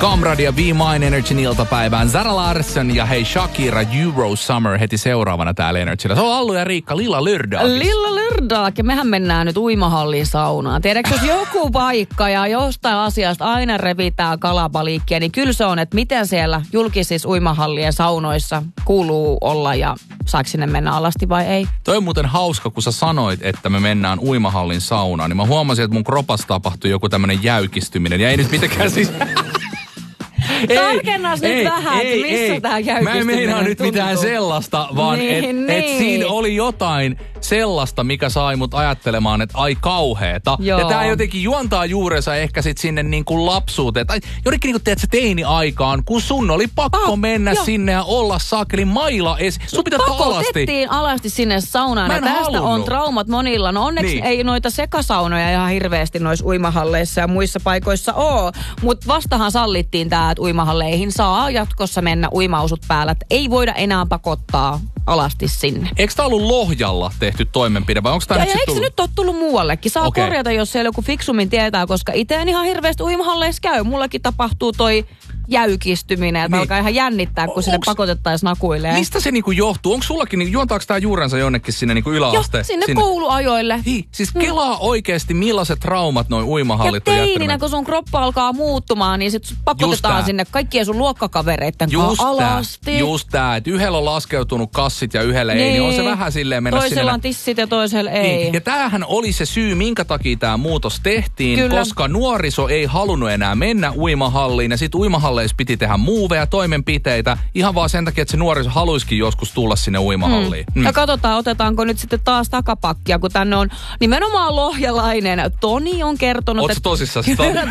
Comradio Be Mine Energyn iltapäivään. Zara Larsson ja hei Shakira Euro Summer heti seuraavana täällä Energyllä. Se on Allu ja Riikka Lilla Lyrdaakis. Lilla Lyrdaak ja mehän mennään nyt uimahalliin saunaan. Tiedätkö, jos joku paikka ja jostain asiasta aina revitään kalabaliikkia, niin kyllä se on, että miten siellä julkisissa uimahallien saunoissa kuuluu olla ja saako sinne mennä alasti vai ei. Toi on muuten hauska, kun sä sanoit, että me mennään uimahallin saunaan, niin mä huomasin, että mun kropassa tapahtui joku tämmönen jäykistyminen ja ei nyt mitenkään siis... Tarkennas nyt vähän, että missä tää jäykistyminen Mä en meinaa nyt tuntuu. mitään sellaista, vaan et siinä oli jotain sellaista, mikä sai mut ajattelemaan, että ai kauheeta. Joo. Ja tää jotenkin juontaa juurensa ehkä sit sinne niin kuin lapsuuteen. Tai jotenkin niin kuin teet se teini-aikaan, kun sun oli pakko mennä sinne ja olla saakeli maila sun pitää alasti. Pakotettiin alasti sinne saunaan ja tästä on traumat monilla. No onneksi ei noita sekasaunoja ihan hirveästi noissa uimahalleissa ja muissa paikoissa oo. Mutta vastahan sallittiin tää, että uimahalleihin saa jatkossa mennä uimausut päällä. Että ei voida enää pakottaa alasti sinne. Eikö tää ollut Lohjalla tehty toimenpide vai onko tää nyt eikö se nyt ole tullut muuallekin? Saa korjata, jos siellä joku fiksummin tietää, koska itse en ihan hirveästi uimahalleissa käy. Mullakin tapahtuu toi jäykistyminen, että alkaa ihan jännittää, kun sinne pakotettaisiin nakuille. Mistä se niinku johtuu? Onko sullakin, juontaako tää juurensa jonnekin sinne niinku yläaste? Joo, sinne kouluajoille. Siis kelaa oikeesti, millaiset traumat noin uimahallit on jättänyt. Ja teininä, kun sun kroppa alkaa muuttumaan, niin sit pakotetaan sinne kaikkien sun luokkakavereitten kanssa alasti. Just tää, että yhdellä on laskeutunut kassit ja yhdellä ei, niin on se vähän silleen mennä sinne. Toisella on tissit ja toisella ei. Niin. Ja tämähän oli se syy, minkä takia tämä muutos tehtiin, koska nuoriso ei halunnut enää mennä uimahalliin ja sit uimahalleissa piti tehdä muuveja, toimenpiteitä, ihan vaan sen takia, että se nuoriso haluisikin joskus tulla sinne uimahalliin. Ja katsotaan, otetaanko nyt sitten taas takapakkia, kun tänne on nimenomaan lohjalainen Toni on kertonut. Ootko tosissaan?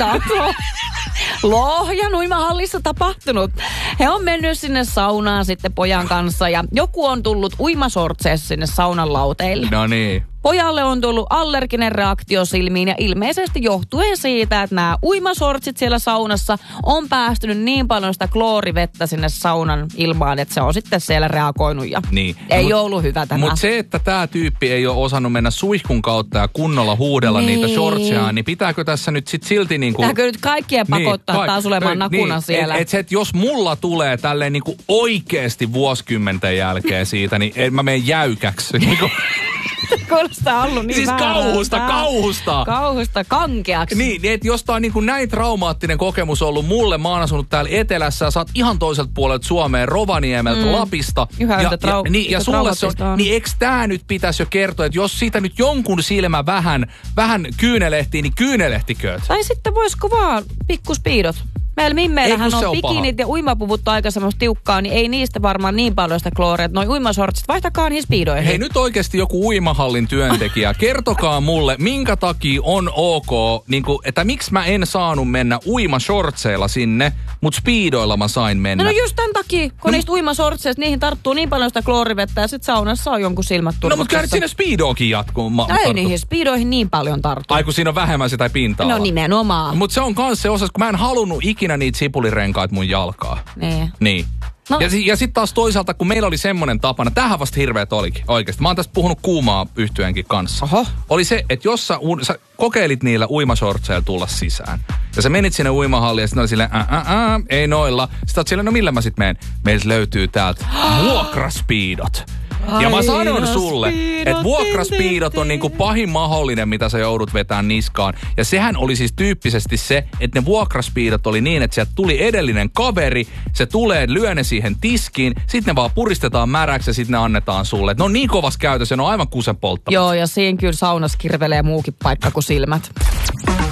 Lohjan uimahallissa tapahtunut. He on mennyt sinne saunaan sitten pojan kanssa ja joku on tullut uimasortseessa sinne saunan lauteille. No niin. Pojalle on tullut allerginen reaktio silmiin ja ilmeisesti johtuen siitä, että nämä uimasortsit siellä saunassa on päästynyt niin paljon sitä kloorivettä sinne saunan ilmaan, että se on sitten siellä reagoinut ja ei ollut hyvä tämä. Mutta se, että tämä tyyppi ei ole osannut mennä suihkun kautta ja kunnolla huudella niitä shortseja, niin pitääkö tässä nyt sit silti niinku... Pitääkö nyt kaikkien pakottaa taas olemaan nakuna siellä? Et jos mulla tulee tälleen niinku oikeesti vuosikymmenten jälkeen siitä, niin mä menen jäykäksi. Kuulostaa ollut niin siis kauhusta kankeaksi. Niin, että jos tää on niin kuin näin traumaattinen kokemus ollut mulle, mä oon asunut täällä etelässä ja sä oot ihan toiselta puolelta Suomeen, Rovaniemeltä, Lapista. Ja sulle se on, niin eikö tää nyt pitäisi jo kertoa, että jos siitä nyt jonkun silmä vähän kyynelehtii, niin kyynelehtikööt. Tai sitten voisiko vaan pikkuspiidot. Meillähän on bikinit ja uimapuvut aika semmoista tiukkaa, niin ei niistä varmaan niin paljon sitä klooria. Noi uimasortsit, vaihtakaa niihin speedoihin. Hei, nyt oikeasti joku uimahallin työntekijä, kertokaa mulle, minkä takia on ok, niin kuin, että miksi mä en saanut mennä uimashortseilla sinne, mutta speedoilla mä sain mennä. No just tämän takia, kun niistä uimasortseista, niihin tarttuu niin paljon sitä kloorivettä ja sit saunassa on jonkun silmät turvoksessa. No mutta kyllä sinne speedoakin jatkuu. Ei niihin speedoihin niin paljon tarttuu. Ai kun siinä on vähemmän sitä pintaa. No nimenomaan. Mutta se on kans se osa, kun mä en halunnut ikinä niitä sipulirenkaita mun jalkaa. Niin. No. Ja sitten taas toisaalta, kun meillä oli semmoinen tapana, tämähän vasta hirveet olikin oikeasti. Mä oon tästä puhunut Kuumaa -yhtyeenkin kanssa. Oho. Oli se, että jos sä kokeilit niillä uimashortseilla tulla sisään. Ja sä menit sinne uimahalliin ja sitten oli silleen, ei noilla. Sitten oot silleen, no millä mä sit menen? Meiltä löytyy täältä vuokraspiidot. Ja mä sanon sulle, että vuokraspiidot on niinku pahin mahdollinen, mitä sä joudut vetämään niskaan. Ja sehän oli siis tyyppisesti se, että ne vuokraspiidot oli niin, että sieltä tuli edellinen kaveri, se lyö ne siihen tiskiin, sitten ne vaan puristetaan märäksi ja sitten ne annetaan sulle. Et ne on niin kovassa käytössä, ne on aivan kusen polttavat. Joo, ja siinä kyllä saunas kirvelee muukin paikka kuin silmät.